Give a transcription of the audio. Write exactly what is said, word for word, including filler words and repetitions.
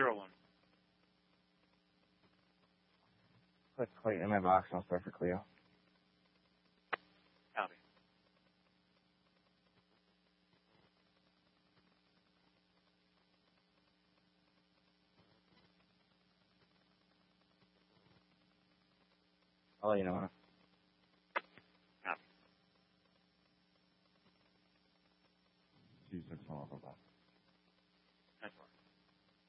zero one. Click Clayton in my box, and I'll start for Cleo. Copy. I'll let you know. Huh? Copy. Two six one.